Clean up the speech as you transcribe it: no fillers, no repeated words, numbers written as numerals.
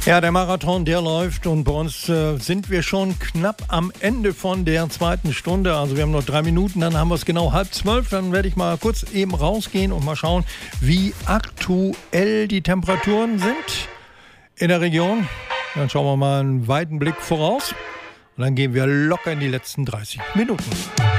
Ja, der Marathon, der läuft und bei uns sind wir schon knapp am Ende von der zweiten Stunde. Also wir haben noch 3 Minuten, dann haben wir es genau 11:30. Dann werde ich mal kurz eben rausgehen und mal schauen, wie aktuell die Temperaturen sind in der Region. Dann schauen wir mal einen weiten Blick voraus und dann gehen wir locker in die letzten 30 Minuten.